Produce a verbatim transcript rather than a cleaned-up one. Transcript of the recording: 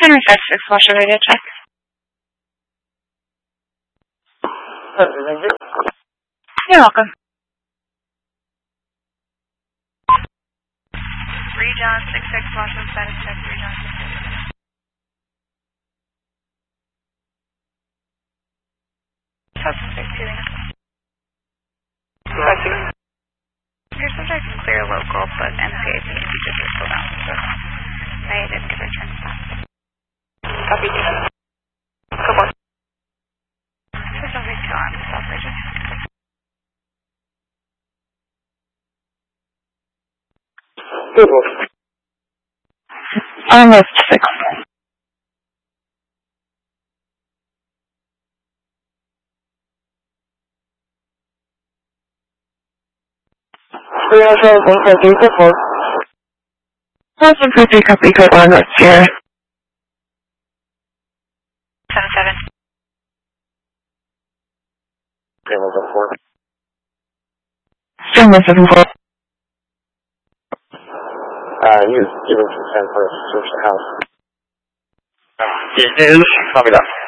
Henry five six, Washer radio check. You're welcome. Region six six, Washington status check, Region six six. Subject two. Your subject is clear local, but N C A P and teachers are still down, so may just give a turn stop. Copy. Go on. Subject two on South Region. Good one. Almost six. three oh seven, one five three, four four. one five three, copy, code one, North Sierra. seven seven. Okay, one seven four. Still one seven four. Uh, you give him consent for us to search the house. It is. Copy that.